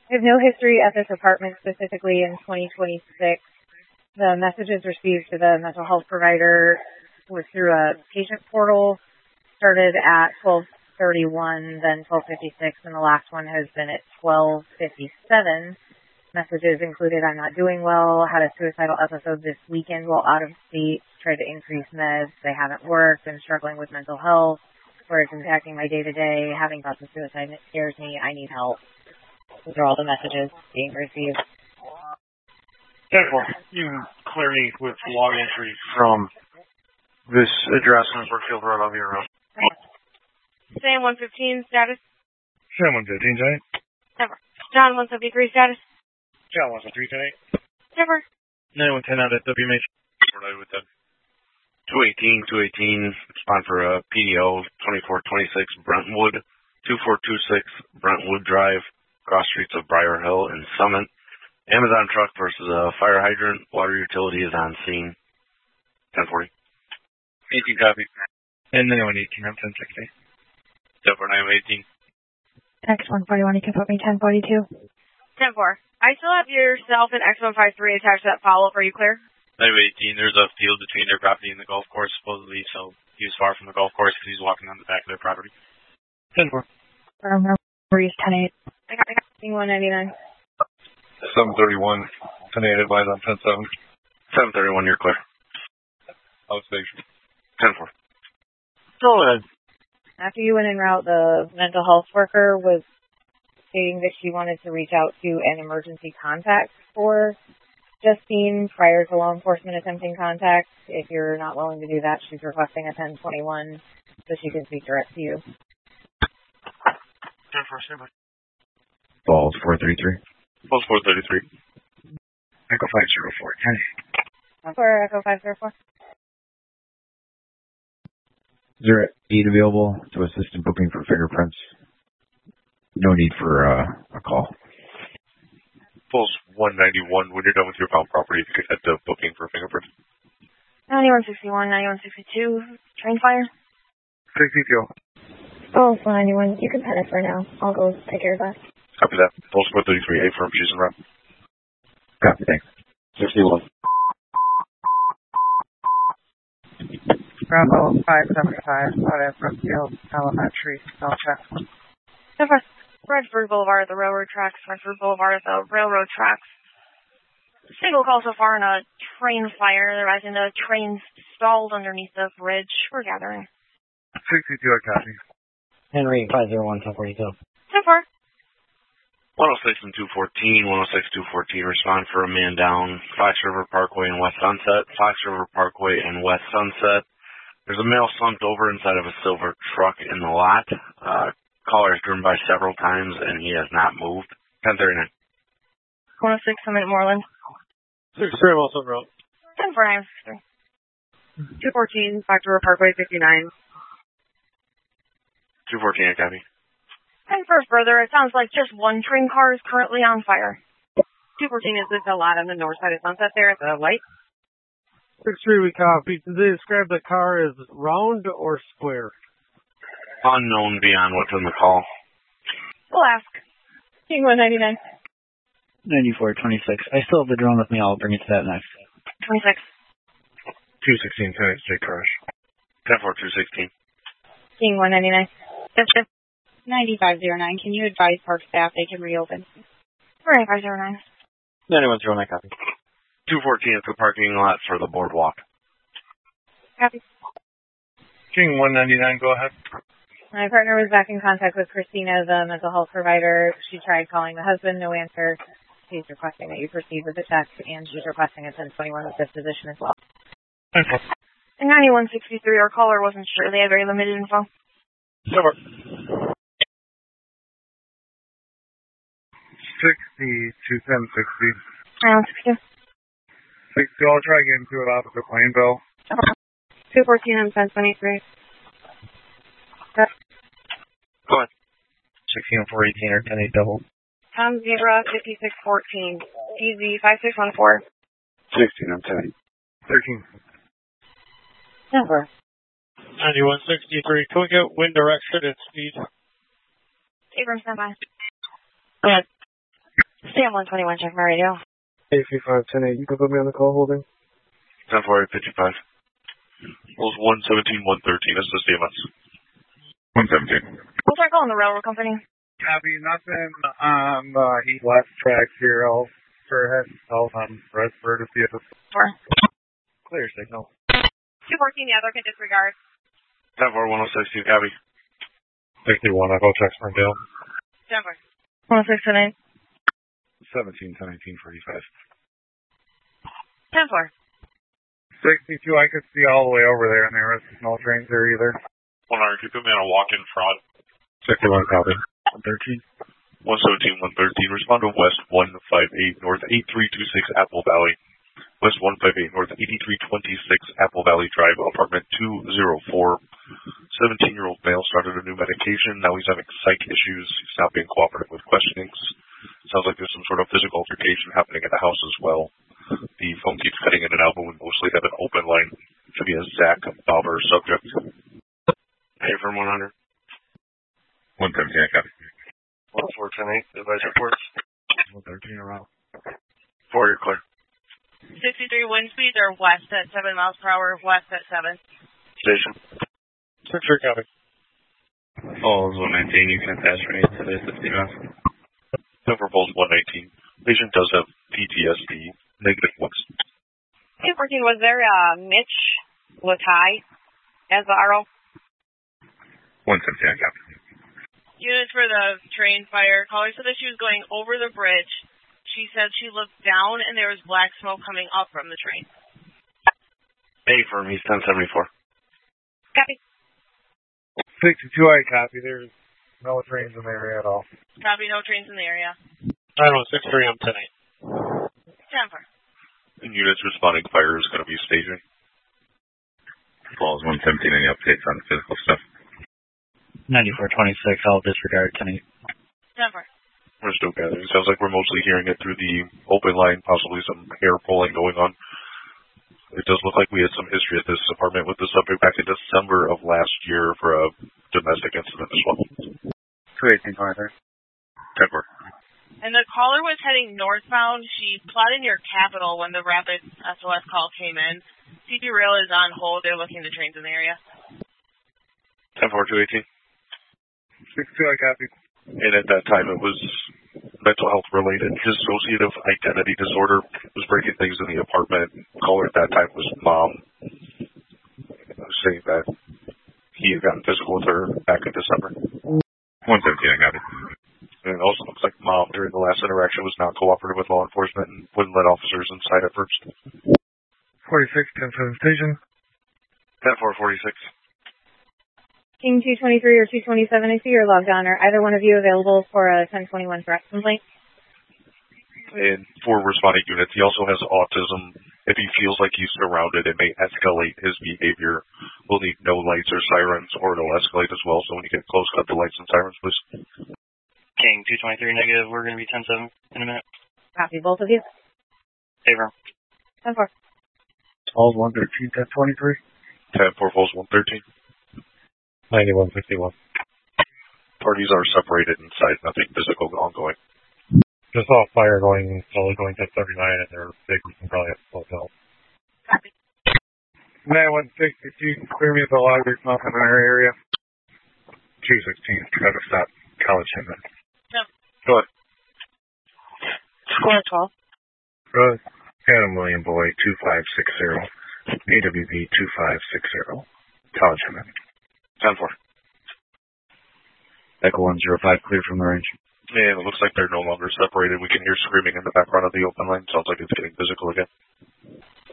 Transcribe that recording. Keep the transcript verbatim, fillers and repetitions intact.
We have no history at this apartment specifically in twenty twenty-six. The messages received to the mental health provider were through a patient portal, started at twelve thirty-one, then twelve fifty-six, and the last one has been at twelve fifty-seven. Messages included, I'm not doing well, had a suicidal episode this weekend while out of state, tried to increase meds, they haven't worked, I'm struggling with mental health, where it's impacting my day-to-day, having thoughts of suicide, and it scares me, I need help. Those are all the messages being received. Therefore, you clear me with log entry from this address on Brookfield Road, I'll be around. Sam one fifteen status. Sam one fifteen, ten eight. Never. John one seventy-three status. John one seventy-three, ten eight. Never. nine one ten out at W M H. We're with them. two eighteen, two eighteen, respond for a P D O, twenty-four twenty-six Brentwood, two four two six Brentwood Drive, cross streets of Briar Hill and Summit. Amazon truck versus a fire hydrant. Water utility is on scene. ten forty. eighteen copy. And then one eighteen, I'm ten sixty. ten four nine eighteen. X one forty-one, you can put me ten forty-two. ten four. I still have yourself and X one fifty-three attached to that follow-up. Are you clear? nine eighteen, there's a field between their property and the golf course, supposedly, so he was far from the golf course because he's walking on the back of their property. ten four. Um, Breeze, ten eight. I got, I got one ninety-nine. seven thirty-one, ten eight advise on ten seven. seven thirty-one, you're clear. Outstation. ten four. Go ahead. After you went en route, the mental health worker was stating that she wanted to reach out to an emergency contact for Justine prior to law enforcement attempting contact. If you're not willing to do that, she's requesting a ten twenty-one so she can speak direct to you. ten four, stand by. Balls four thirty-three. Balls four thirty-three. Echo five zero four, ten eight. For Echo five zero four. Is there aid available to assist in booking for fingerprints? No need for uh, a call. Pulse one ninety-one, when you're done with your found property, you can head to booking for fingerprints. ninety-one sixty-one, ninety-one sixty-two, train fire. sixty-two. Oh, one ninety-one, you can pen it for now. I'll go take care of that. Copy that. Pulse four thirty-three, A firm, she's en route. Copy, thanks. sixty-one. Bravo five seven five, out at Brookfield Elementary, spell check. Never. Redford Boulevard at the railroad tracks, Redford Boulevard at the railroad tracks. Single call so far in a train fire. They're rising the trains stalled underneath the bridge. We're gathering. sixty-two, I copy. Henry five zero one, ten forty-two. ten four. one oh six and two fourteen, one oh six, two fourteen, respond for a man down, Fox River Parkway and West Sunset, Fox River Parkway and West Sunset. There's a male slumped over inside of a silver truck in the lot. Uh, caller has driven by several times and he has not moved. ten thirty-nine. one oh six, Summit Moreland. six three, also route. ten four nine six three. two fourteen, Fox River Parkway fifty-nine. two fourteen, I copy. And for further, it sounds like just one train car is currently on fire. two fourteen is this a lot on the north side of Sunset there at the light? six three, we copy. Did they describe the car as round or square? Unknown beyond what's in the call. We'll ask. King one ninety-nine. ninety-four twenty-six. I still have the drone with me. I'll bring it to that next. twenty-six. two sixteen, ten eight, J crash. ten four, two sixteen. King one ninety-nine. Yes, yes. ninety-five oh nine, can you advise park staff they can reopen? ninety-five oh nine. ninety-one oh nine, copy. two fourteen at the parking lot for the boardwalk. Copy. King one ninety-nine, go ahead. My partner was back in contact with Christina, the mental health provider. She tried calling the husband, no answer. She's requesting that you proceed with the check, and she's requesting a ten twenty-one with disposition as well. Okay. And ninety-one sixty-three, our caller wasn't sure. They had very limited info. Over. sixty to ten sixty. ninety-one sixty-two. sixty, I'll try getting to it off of the Plainville. two fourteen and ten twenty-three. Go ahead. sixteen oh four eighteen or ten eight double. Tom Zebra, fifty-six fourteen. E Z, five six one four. sixteen, I'm ten eight. thirteen. Never. ninety-one sixty-three, can we get wind direction and speed? Abrams, stand by. Go ahead. Sam one twenty-one, check my radio. A three five ten eight, you can put me on the call holding. ten four eight fifty-five. Pulse one seventeen one thirteen, this is C M S. one seventeen. We'll start calling the railroad company. Copy, nothing on the east west track here. I'll sure head south on Redford to see if it's Four. clear signal. two fourteen, the other can disregard. ten four one oh six, you copy. sixty-one, I'll go check Springdale. ten four. one oh six ten eight. seventeen ten eighteen forty-five. ten four. sixty-two, I could see all the way over there, and there was no trains there either. one hundred, can you put me on a walk in front? sixty-one, copy. one thirteen. one seventeen one thirteen, respond to West one five eight North eight three two six Apple Valley. West one five eight North eighty-three twenty-six Apple Valley Drive, apartment two oh four. seventeen-year-old male started a new medication. Now he's having psych issues. He's not being cooperative with questionings. Sounds like there's some sort of physical altercation happening at the house as well. The phone keeps cutting in and out, but we mostly have an open line. Should be a Zach Bauer subject. Hey, from one hundred. one seventeen, I got it. one four ten eight, advice reports. one thirteen around. Four, you're clear. sixty-three wind speeds are west at seven miles per hour, west at seven. Station. Six, sure, copy. Oh, one nineteen, you can attach me to this if you want. Number Pulse one nineteen. Patient does have P T S D. Negative west. two fourteen, was there uh, Mitch Latai as the R O? one seventeen, I got it. Units for the train fire. Caller said that she was going over the bridge. She said she looked down and there was black smoke coming up from the train. A firm, he's ten seventy-four. Copy. sixty-two, I copy. There's no trains in the area at all. Copy, no trains in the area. nine one six three, I'm ten eight. ten four. And units responding fire is going to be staging. Falls one seventeen, any updates on the physical stuff? ninety-four twenty-six, I'll disregard ten eight. ten four. We're still gathering. Sounds like we're mostly hearing it through the open line, possibly some hair pulling going on. It does look like we had some history at this apartment with the subject back in December of last year for a domestic incident as well. two eighteen, twenty-three. ten four. And the caller was heading northbound. She plotted near Capitol when the rapid S O S call came in. C P Rail is on hold. They're looking to trains in the area. ten four, two eighteen. sixty-two, I copy. And at that time, it was mental health related. Dissociative identity disorder was breaking things in the apartment. Caller at that time was mom. Was saying that he had gotten physical with her back in December. one seventeen, I got it. And it also looks like mom during the last interaction was not cooperative with law enforcement and wouldn't let officers inside at first. forty-six, ten seven station. ten four forty-six. King two twenty-three or two twenty-seven, I see you're logged on. Are either one of you available for a ten twenty-one threat complaint? And for responding units, he also has autism. If he feels like he's surrounded, it may escalate his behavior. We'll need no lights or sirens, or it'll escalate as well. So when you get close, cut the lights and sirens, please. King two twenty-three negative, we're going to be ten seven in a minute. Copy, both of you. Favor. ten four. Falls one thirteen, ten twenty-three. ten four, Falls one thirteen. ninety-one fifty-one. Parties are separated inside, nothing physical ongoing. Just saw a fire going, slowly going to thirty-nine, and they're big. We can probably have to slow down. Copy. nine one sixty-two, clear me at the log. There's nothing in our area. two sixteen, try to stop College Hinman. No. Go ahead. Square twelve. Road, Adam William Boy, two five six zero. A W B two five six zero. College Hinman. ten four. Echo one zero five, clear from the range. And it looks like they're no longer separated. We can hear screaming in the background of the open line. Sounds like it's getting physical again.